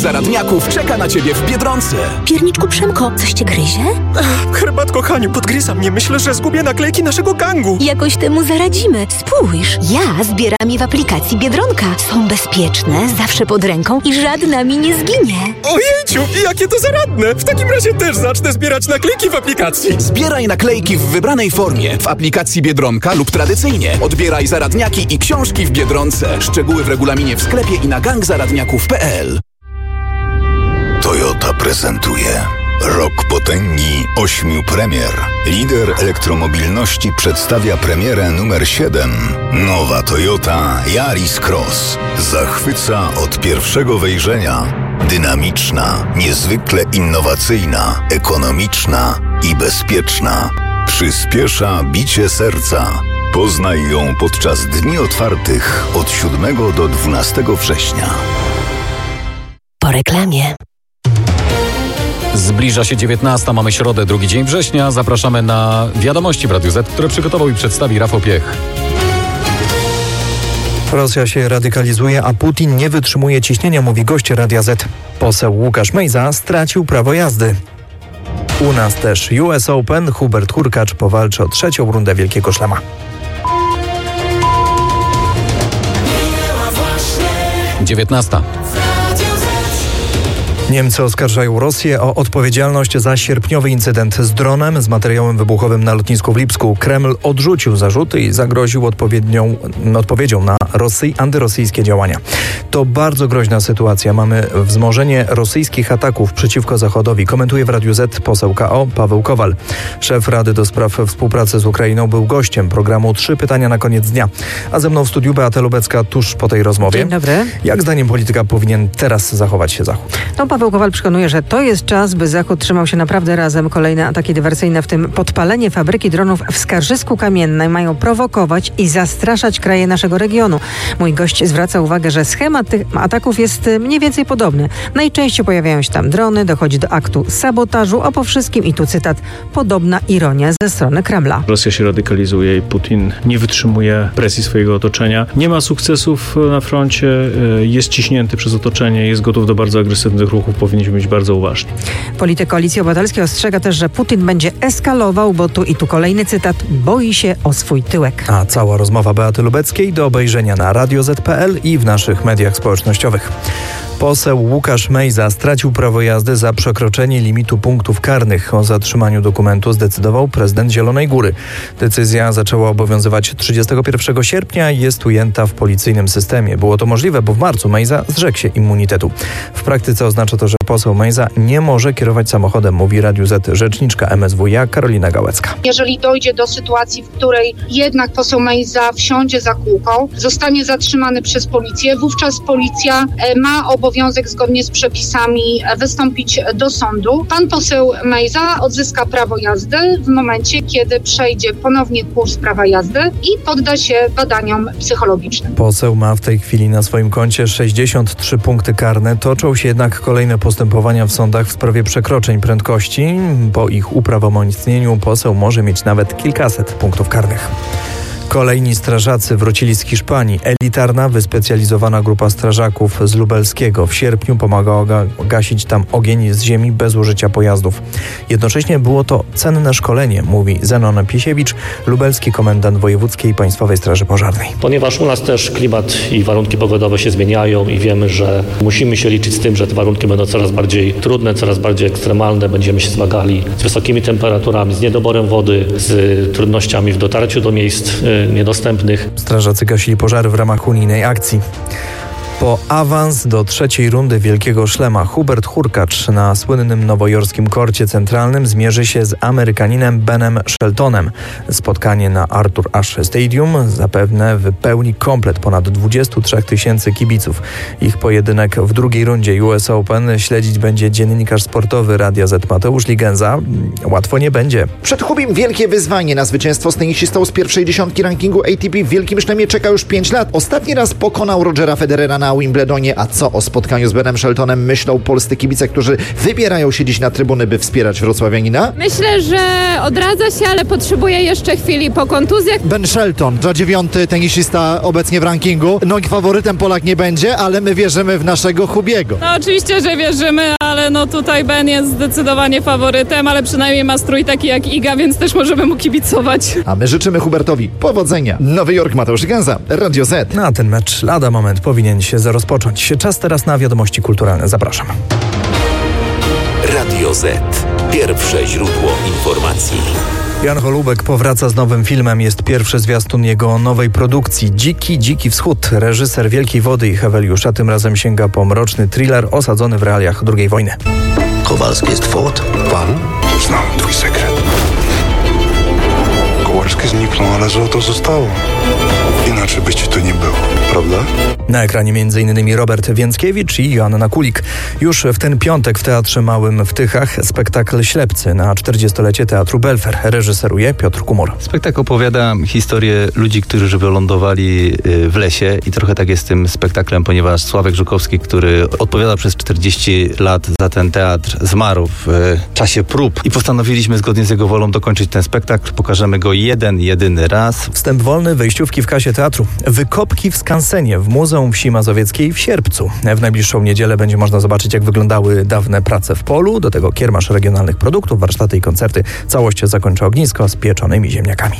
Zaradniaków czeka na Ciebie w Biedronce. Pierniczku Przemko, coś Cię gryzie? Herbatko Haniu, podgryza mnie. Myślę, że zgubię naklejki naszego gangu. Jakoś temu zaradzimy. Spójrz, ja zbieram je w aplikacji Biedronka. Są bezpieczne, zawsze pod ręką i żadna mi nie zginie. Ojejciu, jakie to zaradne. W takim razie też zacznę zbierać naklejki w aplikacji. Zbieraj naklejki w wybranej formie w aplikacji Biedronka lub tradycyjnie. Odbieraj zaradniaki i książki w Biedronce. Szczegóły w regulaminie w sklepie i na gangzaradniaków.pl. Toyota prezentuje Rok Potęgi 8 premier. Lider elektromobilności przedstawia premierę numer 7. Nowa Toyota Yaris Cross. Zachwyca od pierwszego wejrzenia. Dynamiczna, niezwykle innowacyjna, ekonomiczna i bezpieczna. Przyspiesza bicie serca. Poznaj ją podczas dni otwartych od 7 do 12 września. Po reklamie. Zbliża się 19. Mamy środę, 2 dzień września. Zapraszamy na Wiadomości w Radiu Z, które przygotował i przedstawi Rafał Piech. Rosja się radykalizuje, a Putin nie wytrzymuje ciśnienia, mówi gość Radia Z. Poseł Łukasz Mejza stracił prawo jazdy. U nas też US Open. Hubert Hurkacz powalczy o 3. rundę Wielkiego Szlema. Dziewiętnasta. Niemcy oskarżają Rosję o odpowiedzialność za sierpniowy incydent z dronem z materiałem wybuchowym na lotnisku w Lipsku. Kreml odrzucił zarzuty i zagroził odpowiedzią na antyrosyjskie działania. To bardzo groźna sytuacja. Mamy wzmożenie rosyjskich ataków przeciwko Zachodowi, komentuje w Radiu Z poseł KO Paweł Kowal. Szef Rady do Spraw Współpracy z Ukrainą był gościem programu 3 pytania na koniec dnia. A ze mną w studiu Beata Lubecka tuż po tej rozmowie. Dzień dobry. Jak zdaniem polityka powinien teraz zachować się Zachód? Paweł Kowal przekonuje, że to jest czas, by Zachód trzymał się naprawdę razem. Kolejne ataki dywersyjne, w tym podpalenie fabryki dronów w Skarżysku-Kamiennej, mają prowokować i zastraszać kraje naszego regionu. Mój gość zwraca uwagę, że schemat tych ataków jest mniej więcej podobny. Najczęściej pojawiają się tam drony, dochodzi do aktu sabotażu, a po wszystkim, i tu cytat, podobna ironia ze strony Kremla. Rosja się radykalizuje i Putin nie wytrzymuje presji swojego otoczenia. Nie ma sukcesów na froncie, jest ciśnięty przez otoczenie, jest gotów do bardzo agresywnych ruchów. Powinniśmy być bardzo uważni. Polityk Koalicji Obywatelskiej ostrzega też, że Putin będzie eskalował, bo tu kolejny cytat, boi się o swój tyłek. A cała rozmowa Beaty Lubeckiej do obejrzenia na radioz.pl i w naszych mediach społecznościowych. Poseł Łukasz Mejza stracił prawo jazdy za przekroczenie limitu punktów karnych. O zatrzymaniu dokumentu zdecydował prezydent Zielonej Góry. Decyzja zaczęła obowiązywać 31 sierpnia i jest ujęta w policyjnym systemie. Było to możliwe, bo w marcu Mejza zrzekł się immunitetu. W praktyce oznacza to, że poseł Mejza nie może kierować samochodem, mówi Radiu Z rzeczniczka MSWiA Karolina Gałecka. Jeżeli dojdzie do sytuacji, w której jednak poseł Mejza wsiądzie za kółko, zostanie zatrzymany przez policję, wówczas policja ma obowiązek zgodnie z przepisami wystąpić do sądu. Pan poseł Mejza odzyska prawo jazdy w momencie, kiedy przejdzie ponownie kurs prawa jazdy i podda się badaniom psychologicznym. Poseł ma w tej chwili na swoim koncie 63 punkty karne. Toczą się jednak kolejne postępowania w sądach w sprawie przekroczeń prędkości. Po ich uprawomocnieniu poseł może mieć nawet kilkaset punktów karnych. Kolejni strażacy wrócili z Hiszpanii. Elitarna, wyspecjalizowana grupa strażaków z Lubelskiego w sierpniu pomagała gasić tam ogień z ziemi bez użycia pojazdów. Jednocześnie było to cenne szkolenie, mówi Zenon Piesiewicz, lubelski komendant Wojewódzkiej Państwowej Straży Pożarnej. Ponieważ u nas też klimat i warunki pogodowe się zmieniają i wiemy, że musimy się liczyć z tym, że te warunki będą coraz bardziej trudne, coraz bardziej ekstremalne. Będziemy się zmagali z wysokimi temperaturami, z niedoborem wody, z trudnościami w dotarciu do miejsc niedostępnych. Strażacy gasili pożary w ramach unijnej akcji. Po awans do 3. rundy Wielkiego Szlema Hubert Hurkacz na słynnym nowojorskim korcie centralnym zmierzy się z Amerykaninem Benem Sheltonem. Spotkanie na Arthur Ashe Stadium zapewne wypełni komplet ponad 23 000 kibiców. Ich pojedynek w 2. rundzie US Open śledzić będzie dziennikarz sportowy Radia Z Mateusz Ligenza. Łatwo nie będzie. Przed Hubim wielkie wyzwanie. Na zwycięstwo z tenisistą z pierwszej dziesiątki rankingu ATP w Wielkim Szlemie czeka już 5 lat. Ostatni raz pokonał Rogera Federera na na Wimbledonie. A co o spotkaniu z Benem Sheltonem myślą polscy kibice, którzy wybierają się dziś na trybuny, by wspierać wrocławianina? Myślę, że odradza się, ale potrzebuje jeszcze chwili po kontuzjach. Ben Shelton, 9. tenisista obecnie w rankingu. No i faworytem Polak nie będzie, ale my wierzymy w naszego Hubiego. No oczywiście, że wierzymy, ale no tutaj Ben jest zdecydowanie faworytem, ale przynajmniej ma strój taki jak Iga, więc też możemy mu kibicować. A my życzymy Hubertowi powodzenia. Nowy Jork, Mateusz Gęza, Radio Z. Na ten mecz lada moment powinien się rozpocząć. Czas teraz na wiadomości kulturalne. Zapraszam. Radio Z. Pierwsze źródło informacji. Jan Holubek powraca z nowym filmem. Jest pierwszy zwiastun jego nowej produkcji Dziki Wschód. Reżyser Wielkiej Wody i Heweliusza tym razem sięga po mroczny thriller osadzony w realiach II wojny. Kowalski jest fort. Pan? Znam twój sekret. Kowarski zniknął, ale złoto zostało. Inaczej by ci tu nie było, prawda? Na ekranie m.in. Robert Więckiewicz i Joanna Kulik. Już w ten piątek w Teatrze Małym w Tychach spektakl Ślepcy na 40-lecie Teatru Belfer. Reżyseruje Piotr Kumor. Spektakl opowiada historię ludzi, którzy wylądowali w lesie i trochę tak jest z tym spektaklem, ponieważ Sławek Żukowski, który odpowiada przez 40 lat za ten teatr, zmarł w czasie prób i postanowiliśmy zgodnie z jego wolą dokończyć ten spektakl. Pokażemy go jedyny raz. Wstęp wolny, wejściówki w kasie teatru. Wykopki w skansenie w Muzeum Wsi Mazowieckiej w Sierpcu. W najbliższą niedzielę będzie można zobaczyć, jak wyglądały dawne prace w polu. Do tego kiermasz regionalnych produktów, warsztaty i koncerty. Całość zakończy ognisko z pieczonymi ziemniakami.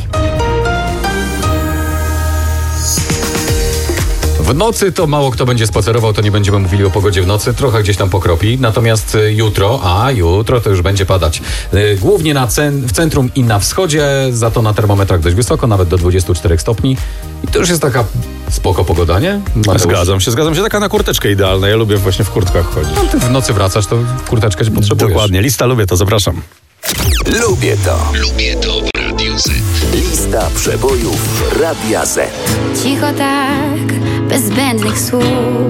W nocy to mało kto będzie spacerował, to nie będziemy mówili o pogodzie w nocy, trochę gdzieś tam pokropi. Natomiast jutro to już będzie padać. Głównie w centrum i na wschodzie, za to na termometrach dość wysoko, nawet do 24 stopni. I to już jest taka spoko pogoda, nie? Mateusz? Zgadzam się, taka na kurteczkę idealna. Ja lubię właśnie w kurtkach chodzić. No, ty w nocy wracasz, to kurteczkę ci potrzebujesz. Dokładnie, lista lubię to, zapraszam. Lubię to w Radiu Z. Lista przebojów Radia Z. Cicho tak, bez zbędnych słów.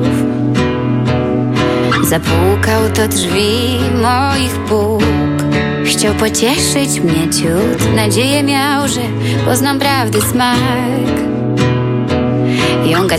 Zapukał do drzwi moich Bóg. Chciał pocieszyć mnie ciut. Nadzieję miał, że poznam prawdy smak. I on